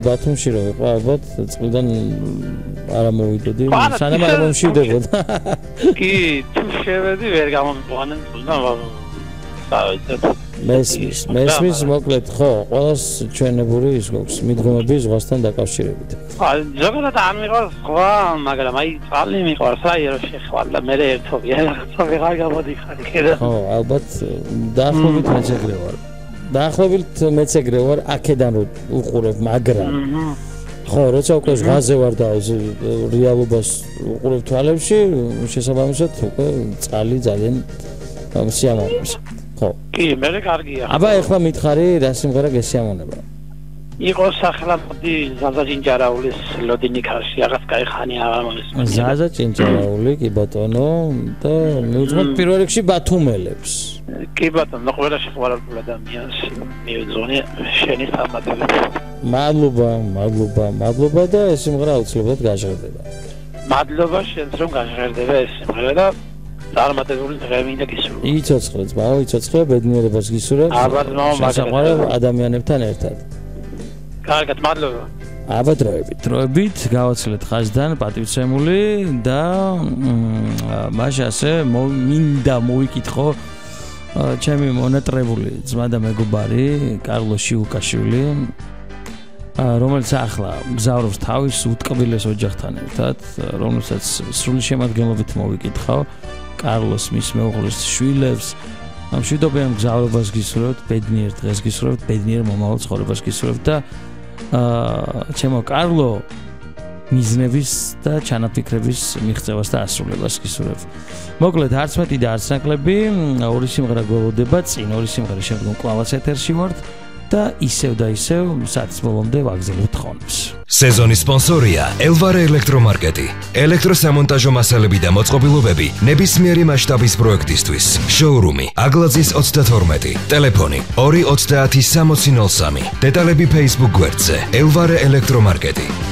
ბათუმში რო იყო ალბათ წლიდან არ ამოვიდოდი სანამ არ მომშვიდებოდა კი თუ შევედი ვერ გამომყვანენ მესმის მოკლედ ხო ყველას ჩვენებური ის გვაქვს მიდგომები ზღვასთან დაკავშირებით ზოგადად არ მიყვარს ზღვა მაგრამ აი წყალი მიყვარს აი რომ შეხვალ და მე ერთობი რაღაცა ვეღარ გამოდიხარი კიდე ხო ალბათ დაახლოებით დაახლოებით მეც ეგრე ვარ აქედან უყურებ მაგრამ ხო როცა უკვე ზღვაზე ვარ და რეალობას უყურებ თვალებში შესაბამისად უკვე წყალი ძალიან სიამოვნებს ხო კი მე კარგია აბა ეხლა მითხარი რა სიმღერა გესიამონება იყო სახელმწიფო ზაზა ჭინჭარაულის ლოდინიკაში რაღაც კაი ხანი აღარ მომისმენია ზაზა ჭინჭარაული კი ბატონო და მივუძღოთ პირველ რიგში ბათუმელებს კი ბატონო ყველა შეყვარებულ ადამიანს მივუძღონე შენი წარმატებები მადლობა და ეს სიმღერა აუცილებლად გაჟღერდება მადლობა შენს რომ გაჟღერდება ეს სიმღერა და წარმატებული დღე მინდა გისურვო იცოცხლე ძმაო იცოცხლე ბედნიერებას გისურვებ აბა ძმაო მაგარი ადამიანებთან ერთად კარგად მადლობა აბა დროებით გავაცილეთ ხაზიდან პატივცემული და მაშინ ასე მინდა მოვიკითხო ჩემი მონატრებული ძმა და მეგობარი კარლო შიუკაშვილი რომელიც ახლა გზავრობს თავის უტკბილეს ოჯახთან ერთად რომელსაც სრული შემადგენლობით მოვიკითხავ კარლოს მის მეუღლის შვილებს მშვიდობიან გზავრობას გისურვებთ ბედნიერ დღეს გისურვებთ ბედნიერ მომავალ ცხოვრებას გისურვებთ და ჩემო კარლო მიზნების და ჩანაფიქრების მიღწევას და ასრულებას გისურვებთ. მოკლედ არც მეტი და არც ნაკლები, ორი სიმღერა გველოდება, წინ ორი სიმღერის შემდგომ კვლავაც ეთერში ვართ და ისევ საათის ბოლომდე ვაგზავნებთ ხონებს. სეზონის სპონსორია ელვარე ელექტრომარკეტი. ელექტროსამონტაჟო მასალები და მოწყობილობები ნებისმიერი მასშტაბის პროექტისთვის. შოურუმი აგლაძის 32. ტელეფონი 230 6003. დეტალები Facebook გვერდზე ელვარე ელექტრომარკეტი.